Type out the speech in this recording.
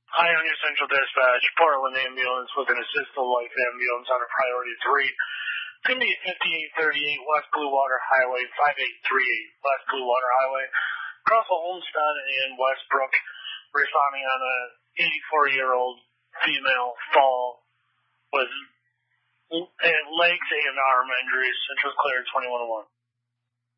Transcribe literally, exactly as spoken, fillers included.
Hi, on your Central Dispatch, Portland Ambulance with an assisted life ambulance on a priority three. It's going to be fifty-eight thirty-eight West Blue Water Highway, five eight three eight West Blue Water Highway, across the Homestead and Westbrook, responding on a eighty-four-year-old female fall with legs and arm injuries. Central Clear twenty-one oh one.